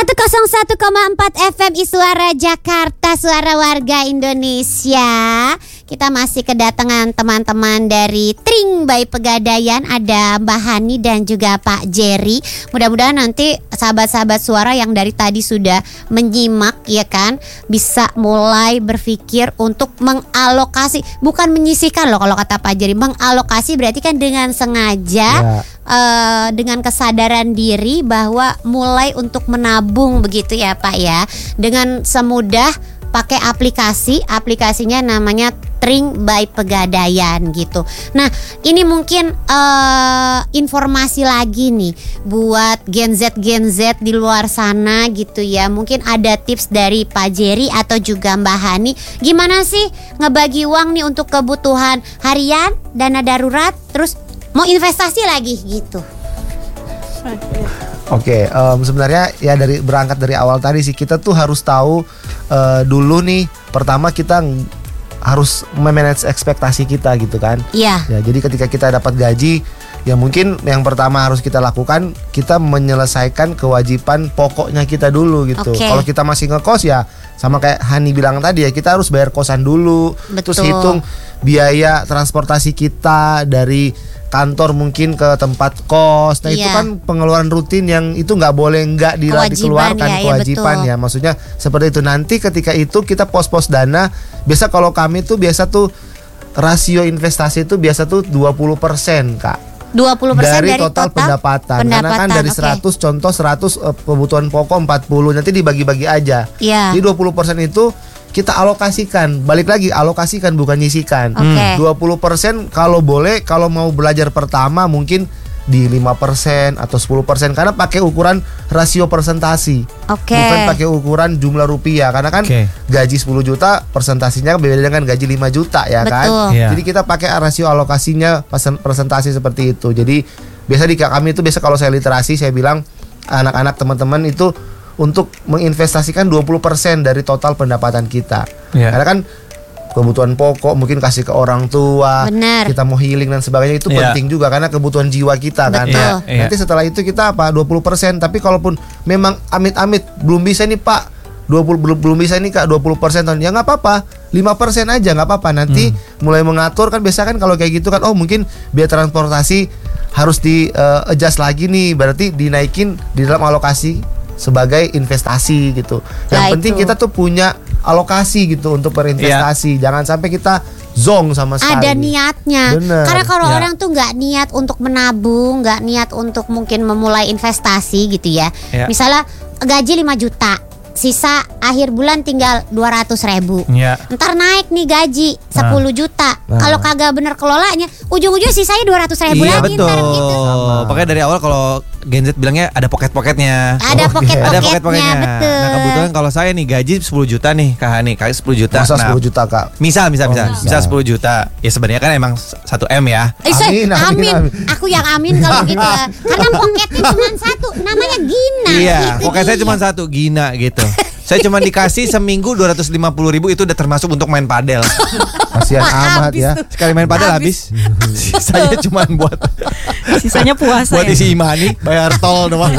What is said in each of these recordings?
101,4 FM Suara Jakarta, suara warga Indonesia. Kita masih kedatangan teman-teman dari Tring by Pegadaian. Ada Mbak Hani dan juga Pak Jerry. Mudah-mudahan nanti sahabat-sahabat suara yang dari tadi sudah menyimak, ya kan, bisa mulai berpikir untuk mengalokasi. Bukan menyisihkan loh kalau kata Pak Jerry. Mengalokasi berarti kan dengan sengaja, dengan kesadaran diri bahwa mulai untuk menabung, begitu ya Pak ya. Dengan semudah pakai aplikasinya namanya Tring by Pegadaian gitu. Nah, ini mungkin informasi lagi nih buat Gen Z di luar sana gitu ya. Mungkin ada tips dari Pak Jerry atau juga Mbak Hani, gimana sih ngebagi uang nih untuk kebutuhan harian, dana darurat, terus mau investasi lagi gitu. Oke, sebenarnya ya berangkat dari awal tadi sih, kita tuh harus tahu dulu nih, pertama kita harus memanage ekspektasi kita gitu kan. Iya. Ya, jadi ketika kita dapat gaji, ya mungkin yang pertama harus kita lakukan, kita menyelesaikan kewajiban pokoknya kita dulu gitu. Kalau kita masih ngekos ya sama kayak Hani bilang tadi ya, kita harus bayar kosan dulu. Betul. Terus hitung biaya transportasi kita dari kantor mungkin ke tempat kos. Nah itu kan pengeluaran rutin yang itu nggak boleh nggak dikeluarkan, kewajiban ya. Maksudnya seperti itu. Nanti ketika itu kita pos-pos dana. Biasa kalau kami tuh rasio investasi itu biasa tuh 20% Kak. 20% dari total pendapatan. Karena kan dari 100 contoh 100 kebutuhan pokok 40, nanti dibagi-bagi aja. Jadi 20% itu kita alokasikan. Balik lagi, alokasikan bukan nyisikan. 20% kalau boleh, kalau mau belajar pertama mungkin di 5% atau 10%, karena pakai ukuran rasio persentasi. Bukan pakai ukuran jumlah rupiah. Karena kan gaji 10 juta persentasinya beda dengan gaji 5 juta ya. Betul. Kan. Jadi kita pakai rasio alokasinya persentasi seperti itu. Jadi biasa di kami itu kalau saya literasi, saya bilang anak-anak teman-teman itu untuk menginvestasikan 20% dari total pendapatan kita. Karena kan kebutuhan pokok mungkin kasih ke orang tua, kita mau healing dan sebagainya, itu penting juga karena kebutuhan jiwa kita kan. Nanti setelah itu kita 20%. Tapi kalaupun memang amit-amit belum bisa nih Pak, belum bisa nih Kak 20% ya nggak apa-apa, 5% aja nggak apa-apa. Nanti mulai mengatur kan, biasa kan kalau kayak gitu kan, oh mungkin biaya transportasi harus di adjust lagi nih, berarti dinaikin di dalam alokasi sebagai investasi gitu. Yang penting kita tuh punya alokasi gitu untuk berinvestasi. Jangan sampai kita zong sama sekali. Ada niatnya. Bener. Karena kalau orang tuh nggak niat untuk menabung, nggak niat untuk mungkin memulai investasi gitu ya. Misalnya gaji 5 juta, sisa akhir bulan tinggal 200.000. Ntar naik nih gaji 10 juta. Kalau kagak bener kelolanya, ujung-ujungnya sisanya 200.000 lagi. Betul. Gitu. Pokoknya dari awal kalau Gen Z bilangnya ada pocket-pocketnya. Ada pocket-pocketnya, betul. Nah kebetulan kalau saya nih gaji 10 juta nih Kak Hani, kali 10 juta. Masa 10 juta Kak? Misal 10 juta. Ya sebenarnya kan emang 1M ya. Amin. Aku yang amin kalau gitu ya. Karena pocketnya cuma satu, namanya Gina. Iya, pocket saya cuma satu, Gina gitu. Saya cuma dikasih seminggu 250.000, itu udah termasuk untuk main padel. Kasihan amat ya. Sekali main padel habis. Sisanya cuma buat sisanya puasa. Buat isi imani, bayar tol doang.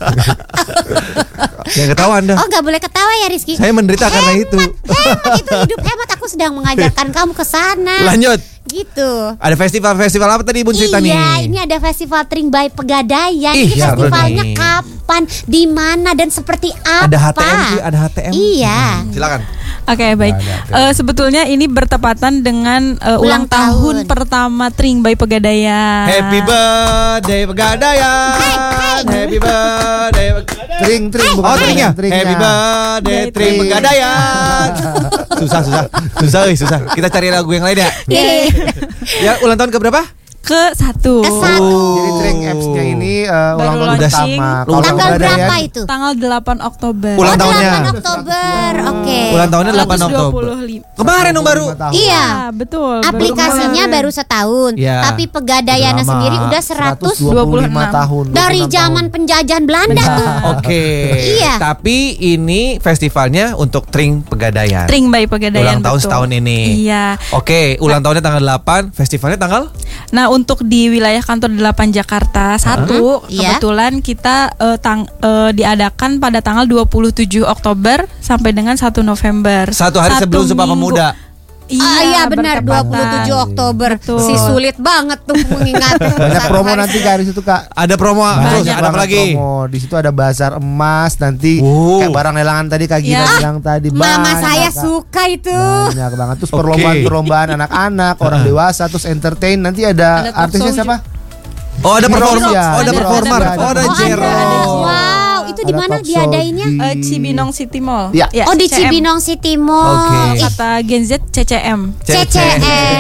Yang ketawa Anda. Oh, gak boleh ketawa ya Rizky. Saya menderita karena itu. Hemat itu hidup hemat. Aku sedang mengajarkan kamu ke sana. Lanjut. Gitu. Ada festival apa tadi Bun cerita nih? Iya, ini ada festival Tring by Pegadaian. Ini festivalnya kapan, di mana dan seperti apa? Ada HTM. Iya. Silakan. Oke, baik. Sebetulnya ini bertepatan dengan ulang tahun pertama Tring by Pegadaian. Happy birthday Pegadaian. Happy birthday Tring bukan Tring ya? Happy birthday Tring Pegadaian. Susah. Kita cari lagu yang lain ya. Ya, ulang tahun keberapa? Ke-1. Jadi Tring apps-nya ini ulang tahun pertama. Tanggal berapa itu? Tanggal 8 Oktober. Ulang tahunnya 8 Oktober. Oke. Ulang tahunnya 8 Oktober. Kemarin dong baru. Iya, betul. Aplikasinya baru setahun, tapi Pegadaiannya sendiri udah 125 tahun. Dari zaman penjajahan Belanda tuh. Oke. Iya. Tapi ini festivalnya untuk Tring Pegadaian. Tring by Pegadaian. Ulang tahun setahun ini. Iya. Oke, ulang tahunnya tanggal 8, festivalnya tanggal Nah, untuk di wilayah kantor 8 Jakarta 1 kebetulan kita diadakan pada tanggal 27 Oktober sampai dengan 1 November. Satu hari sebelum Sumpah Pemuda. Iya benar, 27 Oktober. Betul. Si sulit banget tuh mengingat. Banyak promo nanti Kak di situ Kak. Ada promo, terus Banyak ada apa banget lagi? promo. Di situ ada bazar emas nanti kayak barang lelangan tadi Kak Gina bilang tadi. Mama banyak, saya Kak. suka itu. Banyak banget. Terus perlombaan anak-anak, orang dewasa, terus entertain. Nanti ada artisnya siapa? Oh, ada performer. Iya, Oh, ada performer. Oh, ada Jero. Wow, itu di Ada mana Pop diadainnya? Cibinong City Mall. Iya. Oh, di CCM. Cibinong City Mall. Oke. Kata Gen Z CCM. CCM.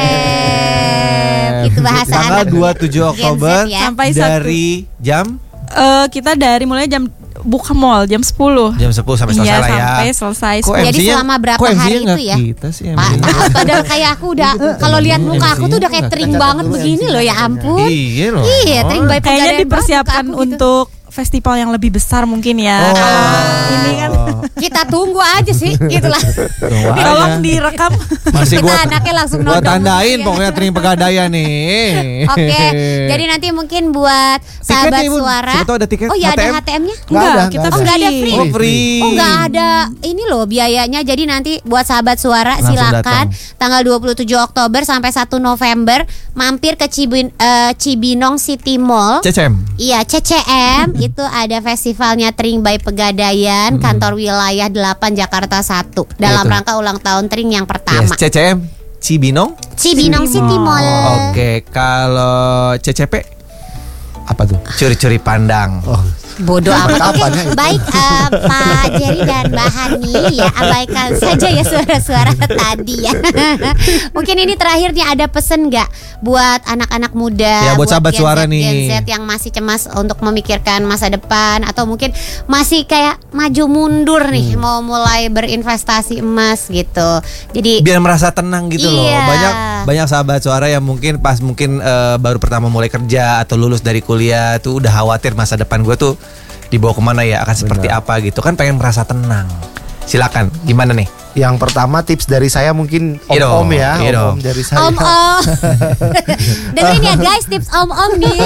Itu bahasa Tanggal anak 27 Oktober Gen Z ya. Sampai dari jam kita dari mulai jam buka mall jam 10. jam 10 sampai selesai Iya, lah ya. sampai selesai. Kok Jadi MC-nya selama berapa kok MC-nya hari nggak itu ya? Kita sih Pak, MC-nya. padahal kayak aku udah kalau lihat muka aku tuh udah kayak tering banget begini loh, ya ampun. Iya loh. Iya, tering baik Kayaknya dipersiapkan untuk festival yang lebih besar mungkin ya. Ini kan kita tunggu aja sih, gitulah. tolong direkam. Masih Kita gua anaknya langsung gua nodong. tandain Ya. pokoknya Tring Pegadaian nih. Oke, jadi nanti mungkin buat sahabat Tiketnya, Bun. suara. Siapa tahu ada tiket Oh ya, ada HTM? HTM-nya? Nggak ada, kita nggak Oh, nggak ada free. free. Oh, free. Oh, nggak ada ini loh biayanya. Jadi nanti buat sahabat suara Langsung silakan datang. tanggal 27 Oktober sampai 1 November mampir ke Cibinong City Mall. CCM. Iya, CCM itu ada festivalnya Tring by Pegadaian kantor wilayah 8 Jakarta 1 dalam Itu. rangka ulang tahun Tring yang Yes, pertama. CCM Cibinong. Cibinong City Mall. Oke, kalau CCP Apa tuh? curi-curi pandang. Oh, Bodoh amat. Oke, Kapan ya itu? baik Pak Jerry dan Mbak Hani ya, abaikan saja ya suara-suara tadi ya. Mungkin ini terakhir nih, ada pesen nggak buat anak-anak muda, Ya, buat sahabat Gen suara Z, nih. Gen Z yang masih cemas untuk memikirkan masa depan atau mungkin masih kayak maju mundur nih mau mulai berinvestasi emas gitu. Jadi Biar merasa tenang gitu loh. Iya. Banyak sahabat suara yang mungkin pas baru pertama mulai kerja atau lulus dari kuliah tuh udah khawatir masa depan gue tuh dibawa kemana ya, akan seperti apa gitu kan, pengen merasa tenang. Silakan, gimana nih? yang pertama tips dari saya mungkin Iya om-om dong, ya, iya dong. om-om dari saya. om-om. Dengerin ya guys tips om-om nih.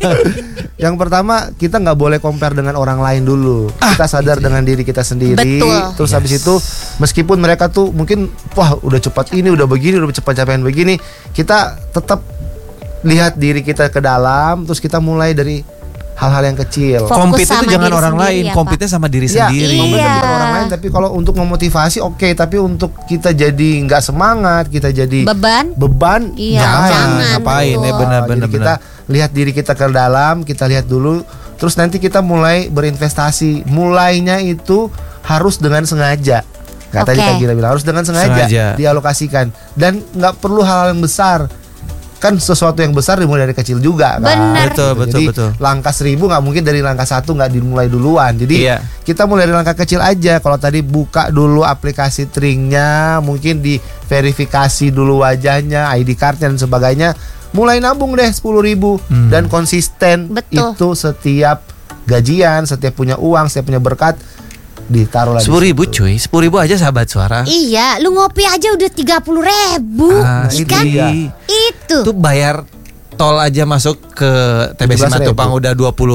Yang pertama, kita nggak boleh compare dengan orang lain dulu. Kita sadar dengan diri kita sendiri. Betul. Terus habis itu, meskipun mereka tuh mungkin wah udah cepat ini, udah begini, udah cepat capaian begini, kita tetap lihat diri kita ke dalam. Terus kita mulai dari hal-hal yang kecil. Fokus Compete itu sama jangan diri orang sendiri lain, ya, compete sama diri Iya, sendiri. compete Iya. bukan orang lain. Tapi kalau untuk memotivasi oke, tapi untuk kita jadi nggak semangat, kita jadi beban, Iya, jangan. ngapain ya, betul. benar-benar. Jadi kita lihat diri kita ke dalam, kita lihat dulu, terus nanti kita mulai berinvestasi. Mulainya itu harus dengan sengaja. Kayak tadi Oke. Kak Gila bilang harus dengan sengaja, Sengaja. dialokasikan, dan nggak perlu hal-hal yang besar. Kan sesuatu yang besar dimulai dari kecil juga kan. Benar. Betul. Jadi langkah 1000 nggak mungkin dari langkah 1 nggak dimulai duluan. Jadi Iya. kita mulai dari langkah kecil aja. Kalau tadi buka dulu aplikasi Tringnya, mungkin diverifikasi dulu wajahnya, ID cardnya dan sebagainya. Mulai nabung deh 10.000 dan konsisten. Betul. Itu setiap gajian, setiap punya uang, setiap punya berkat ditaruh lagi. 10.000 cuy, 10.000 aja sahabat suara. Iya, lu ngopi aja udah 30.000 Asli. kan? Iya. Itu. Tuh bayar tol aja masuk ke TBC 17.000. Matupang udah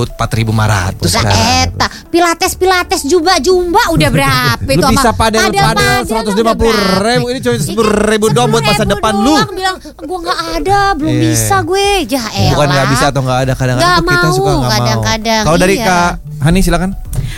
24.500 Nah, sekarang. eta pilates jumba udah berapa itu Lu bisa padel udah 150.000, ini cuma 10.000 doang buat masa 10.000 depan lu. doang, bilang gua nggak ada, belum Iya. bisa gue. Ya elah. Bukan nggak bisa atau nggak ada, kadang-kadang Nggak tuh kita mau, suka nggak mau. kadang-kadang, Kalau dari iya. Kak Hani silakan.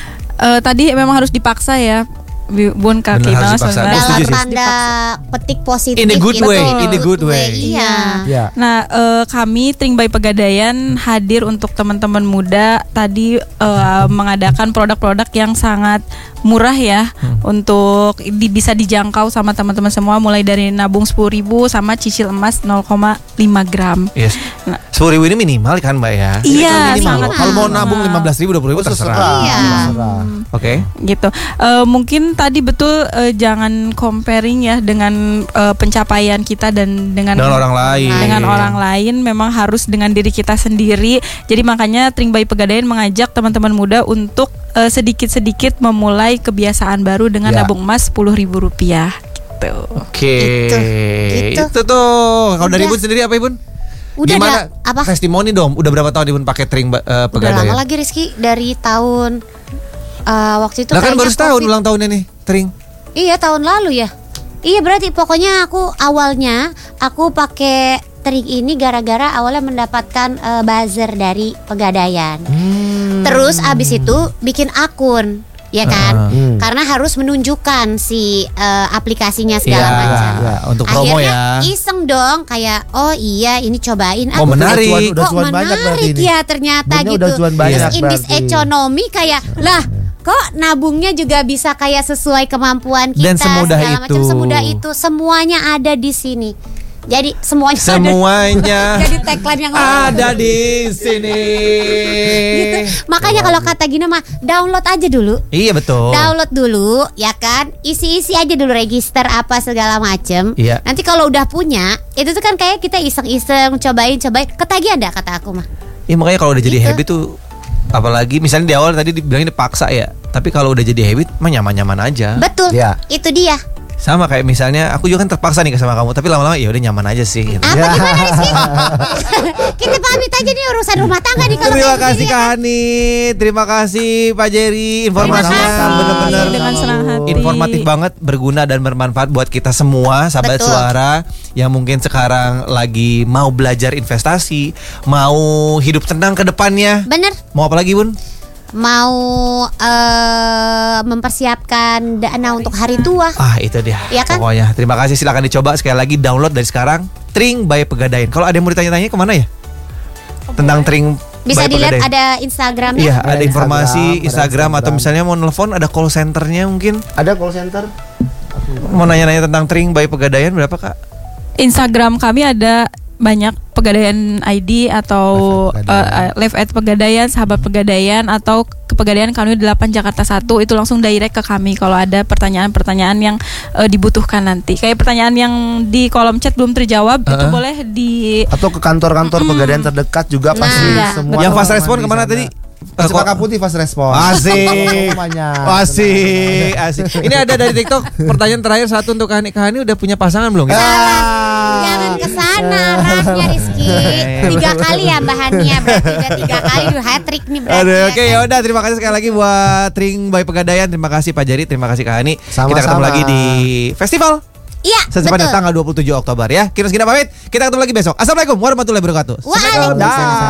Tadi memang harus dipaksa ya, Bun Kak Bener, harus Kina dipaksa. sebenarnya. Aku dalam setuju sih. tanda petik positif In a good gitu. way, in a good way. Iya. Ya. Nah, kami Tring by Pegadaian hadir untuk teman-teman muda tadi mengadakan produk-produk yang sangat murah ya untuk bisa dijangkau sama teman-teman semua, mulai dari nabung 10.000 sama cicil emas 0,5 gram. Yes. Nah. 10.000 ini minimal kan Mbak ya? Ini Iya, kan minimal. sangat Kalau mau minimal. nabung 15.000, 20.000 terserah. Iya. Terserah. Oke. Gitu. Mungkin tadi betul jangan comparing ya dengan pencapaian kita dan dengan Orang lain. dengan orang lain. Memang harus dengan diri kita sendiri. Jadi makanya Tring by Pegadaian mengajak teman-teman muda untuk sedikit-sedikit memulai kebiasaan baru dengan Ya. nabung emas Rp10.000 gitu. Oke. Gitu. Itu tuh. Kalau dari Udah. Ibu sendiri apa Ibu? Gimana apa? testimoni dong? Udah berapa tahun Ibun pakai Tring Udah Pegadaian? lama lagi Rizky, dari tahun waktu itu Lah kan kayaknya baru setahun COVID. ulang tahunnya nih Tring. Iya, tahun lalu ya. Iya, berarti pokoknya awalnya aku pakai Tring ini gara-gara awalnya mendapatkan buzzer dari Pegadaian. Terus abis itu bikin akun, ya kan? Karena harus menunjukkan si aplikasinya segala Iya, macam. iya, untuk promo Akhirnya ya. iseng dong, kayak oh iya ini cobain. Oh, menarik. Udah Kok cuan banyak berarti menarik ini. ya ternyata Bunnya gitu. udah cuan banyak Terus indis berarti. ekonomi kayak lah kok nabungnya juga bisa kayak sesuai kemampuan kita Dan semudah segala macam, itu. semudah itu, semuanya ada di sini. Jadi semuanya Semuanya ada. Jadi tagline yang ada di sini. gitu. Makanya kalau kata Gina mah download aja dulu. Iya betul. Download dulu ya kan, isi-isi aja dulu register apa segala macem. Iya. Nanti kalau udah punya, itu tuh kan kayak kita iseng-iseng cobain, ketagihan dah kata aku mah. Iya makanya kalau udah jadi Gitu. habit tuh, apalagi misalnya di awal tadi dibilangin dipaksa ya, tapi kalau udah jadi habit mah nyaman-nyaman aja. Betul. Iya. Itu dia. Sama kayak misalnya aku juga kan terpaksa nih sama kamu, tapi lama-lama ya udah nyaman aja sih. Gitu. Apa gimana Rizky? Kita pamit aja nih, urusan rumah tangga nih kalau Terima kayak kasih gini, Kak ya kan? Hani, terima kasih Pak Jerry, informasinya Terima kasih. benar-benar Dengan senang hati. informatif banget, berguna dan bermanfaat buat kita semua sahabat Betul. suara yang mungkin sekarang lagi mau belajar investasi, mau hidup tenang ke depannya. Bener. Mau apa lagi Bun? Mau mempersiapkan dana untuk hari tua. Ah itu dia. Iya kan? Pokoknya terima kasih, silakan dicoba sekali lagi, download dari sekarang Tring by Pegadaian. Kalau ada yang mau ditanya-tanya kemana ya? Tentang Tring Bisa by dilihat Pegadaian. ada Instagramnya. Iya, Ada ada informasi Instagram, Instagram, ada atau Instagram. misalnya mau nelfon ada call centernya mungkin. Ada call center? Mau nanya-nanya tentang Tring by Pegadaian berapa Kak? Instagram kami ada banyak, Pegadaian ID atau Live at Pegadaian, Sahabat Pegadaian, atau ke Pegadaian kami 8 Jakarta 1. Itu langsung direct ke kami kalau ada pertanyaan-pertanyaan yang dibutuhkan nanti. Kayak pertanyaan yang di kolom chat belum terjawab, itu boleh di Atau ke kantor-kantor Pegadaian terdekat juga pasti iya. semua. Yang fast teman-teman respon di kemana sana. tadi? Cempaka Putih fast respon. Asik. Banyak. Asik, asik. Ini ada dari TikTok pertanyaan terakhir satu untuk Kak Hani. Kak Hani udah punya pasangan belum? Jangan kesana arahnya Rizky. 3 kali ya bahannya, berarti udah 3 kali udah hat-trick nih berarti. Aduh, ya oke kan? ya udah, terima kasih sekali lagi buat Tring by Pegadaian. Terima kasih Pak Jerry, terima kasih Kak Hani. Sama-sama. Kita ketemu lagi di festival Iya, secepatnya betul. tanggal 27 Oktober ya. Kita segini pamit. Kita ketemu lagi besok. Assalamualaikum warahmatullahi wabarakatuh. Waalaikumsalam. Dah.